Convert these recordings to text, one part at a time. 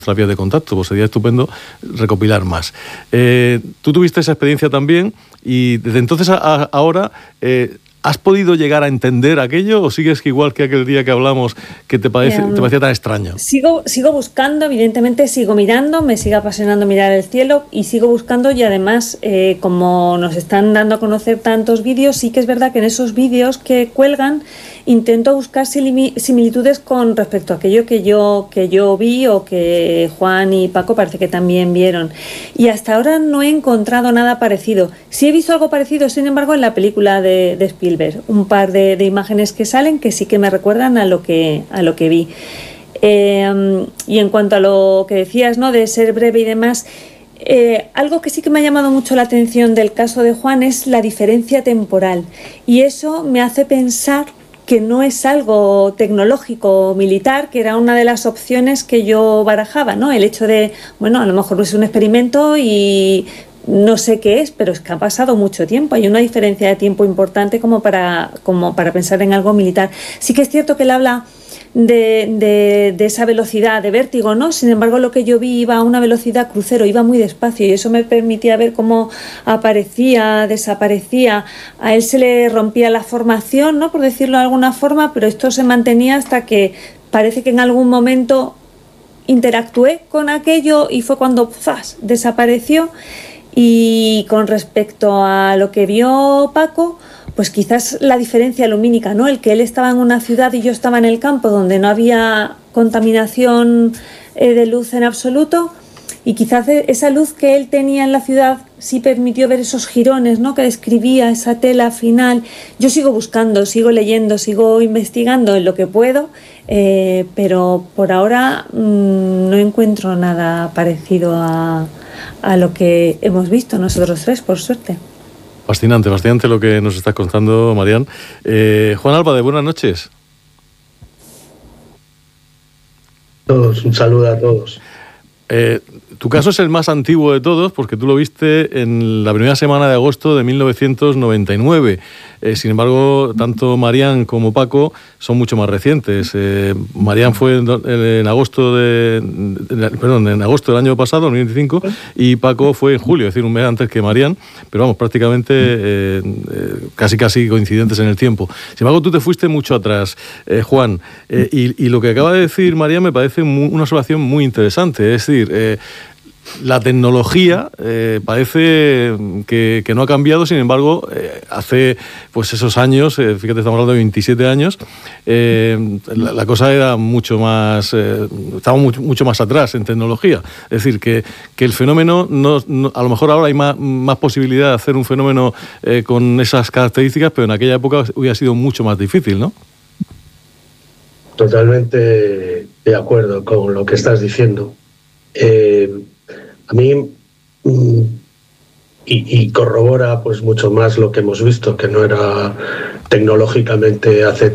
las vías de contacto, pues sería estupendo recopilar más. Tú tuviste esa experiencia también y desde entonces a ahora, ¿has podido llegar a entender aquello o sigues igual que aquel día que hablamos que te parecía tan extraño? Sigo buscando, evidentemente sigo mirando, me sigue apasionando mirar el cielo y sigo buscando y además como nos están dando a conocer tantos vídeos, sí que es verdad que en esos vídeos que cuelgan intento buscar similitudes con respecto a aquello que yo vi o que Juan y Paco parece que también vieron. Y hasta ahora no he encontrado nada parecido. Sí he visto algo parecido, sin embargo, en la película de Spielberg. Un par de imágenes que salen que sí que me recuerdan a lo que vi. Y en cuanto a lo que decías, ¿no?, de ser breve y demás, algo que sí que me ha llamado mucho la atención del caso de Juan es la diferencia temporal. Y eso me hace pensar que no es algo tecnológico o militar, que era una de las opciones que yo barajaba, ¿no? El hecho de, bueno, a lo mejor no es un experimento y no sé qué es, pero es que ha pasado mucho tiempo. Hay una diferencia de tiempo importante como para pensar en algo militar. Sí que es cierto que él habla de esa velocidad de vértigo, ¿no? Sin embargo, lo que yo vi iba a una velocidad crucero, iba muy despacio y eso me permitía ver cómo aparecía, desaparecía. A él se le rompía la formación, ¿no?, por decirlo de alguna forma, pero esto se mantenía hasta que parece que en algún momento interactué con aquello y fue cuando ¡zas!, desapareció. Y con respecto a lo que vio Paco, pues quizás la diferencia lumínica, ¿no? El que él estaba en una ciudad y yo estaba en el campo donde no había contaminación de luz en absoluto, y quizás esa luz que él tenía en la ciudad sí permitió ver esos jirones, ¿no?, que describía esa tela final. Yo sigo buscando, sigo leyendo, sigo investigando en lo que puedo, pero por ahora no encuentro nada parecido a lo que hemos visto nosotros tres, por suerte. Fascinante lo que nos estás contando, Marian. Juan Álvarez, buenas noches. Un saludo a todos. Tu caso es el más antiguo de todos porque tú lo viste en la primera semana de agosto de 1999. Sin embargo, tanto Marian como Paco son mucho más recientes. Marian fue en agosto en agosto del año pasado, 2025, y Paco fue en julio, es decir, un mes antes que Marian, pero vamos, prácticamente casi coincidentes en el tiempo. Sin embargo, tú te fuiste mucho atrás, Juan, y lo que acaba de decir Marian me parece una observación muy interesante. Es decir, la tecnología parece que no ha cambiado, sin embargo, hace pues esos años, fíjate, estamos hablando de 27 años, la cosa era mucho más, estábamos mucho más atrás en tecnología. Es decir, que el fenómeno, a lo mejor ahora hay más posibilidad de hacer un fenómeno con esas características, pero en aquella época hubiera sido mucho más difícil, ¿no? Totalmente de acuerdo con lo que estás diciendo. A mí, y corrobora pues mucho más lo que hemos visto, que no era tecnológicamente hace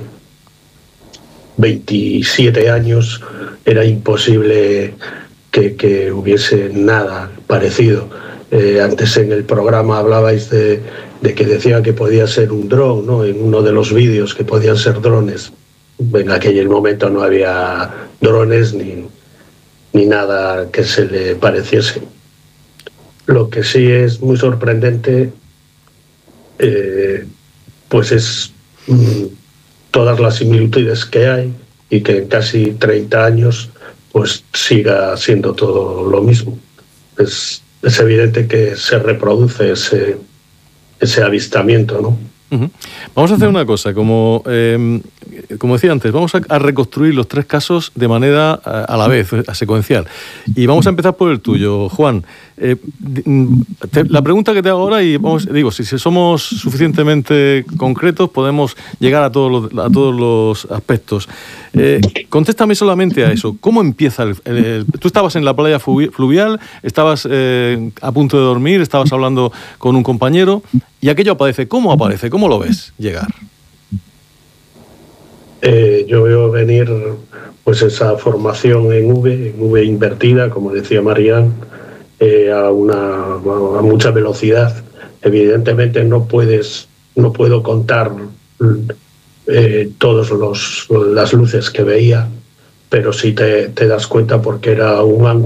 27 años, era imposible que hubiese nada parecido. Antes en el programa hablabais de que decían que podía ser un dron, ¿no?, en uno de los vídeos, que podían ser drones. En aquel momento no había drones ni nada que se le pareciese. Lo que sí es muy sorprendente pues es todas las similitudes que hay y que en casi 30 años pues siga siendo todo lo mismo. Es evidente que se reproduce ese avistamiento, ¿no? Uh-huh. Vamos a hacer una cosa, como decía antes, vamos a reconstruir los tres casos de manera a la vez, secuencial. Y vamos a empezar por el tuyo, Juan. La pregunta que te hago ahora, y si somos suficientemente concretos, podemos llegar a todos los aspectos. Contéstame solamente a eso. ¿Cómo empieza tú estabas en la playa fluvial, estabas a punto de dormir, estabas hablando con un compañero, y aquello aparece? ¿Cómo aparece? ¿Cómo lo ves llegar? Yo veo venir pues esa formación en V invertida, como decía Marian, a mucha velocidad. Evidentemente no puedo contar todas las luces que veía, pero sí te das cuenta porque era un ángulo